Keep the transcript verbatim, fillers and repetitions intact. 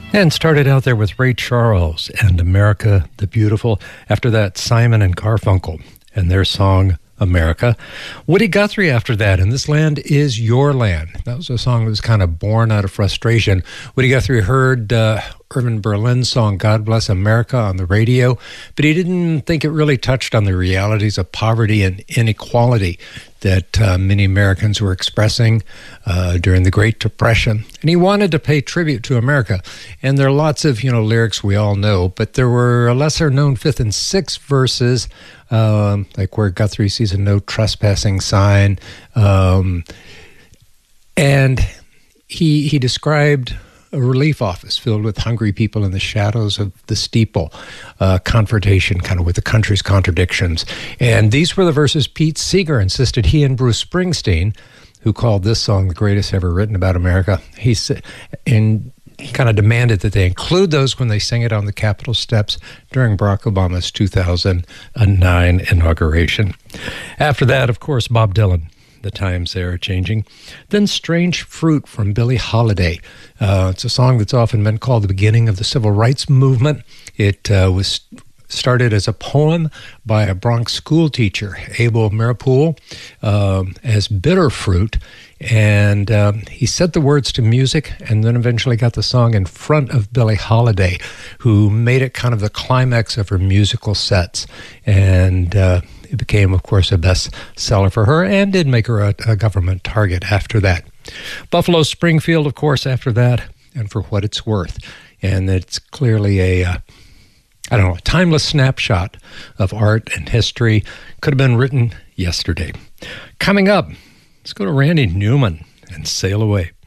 And started out there with Ray Charles and America the Beautiful. After that, Simon and Garfunkel and their song, America. Woody Guthrie after that, and This Land Is Your Land. That was a song that was kind of born out of frustration. Woody Guthrie heard uh, Irving Berlin's song, God Bless America, on the radio, but he didn't think it really touched on the realities of poverty and inequality that uh, many Americans were expressing uh, during the Great Depression. And he wanted to pay tribute to America. And there are lots of, you know, lyrics we all know, but there were a lesser-known fifth and sixth verses, um, like where Guthrie sees a no trespassing sign. Um, and he he described a relief office filled with hungry people in the shadows of the steeple, uh, confrontation kind of with the country's contradictions. And these were the verses Pete Seeger insisted he and Bruce Springsteen, who called this song the greatest ever written about America, he said, and he kind of demanded that they include those when they sang it on the Capitol steps during Barack Obama's two thousand nine inauguration. After that, of course, Bob Dylan. The times they are changing. Then Strange Fruit from Billie Holiday. Uh, it's a song that's often been called the beginning of the civil rights movement. It uh, was started as a poem by a Bronx school teacher, Abel Mirapool, um, as Bitter Fruit. And um, he set the words to music and then eventually got the song in front of Billie Holiday, who made it kind of the climax of her musical sets. And uh, it became, of course, a bestseller for her and did make her a, a government target after that. Buffalo Springfield, of course, after that, and For What It's Worth. And it's clearly a, uh, I don't know, a timeless snapshot of art and history. Could have been written yesterday. Coming up, let's go to Randy Newman and Sail Away.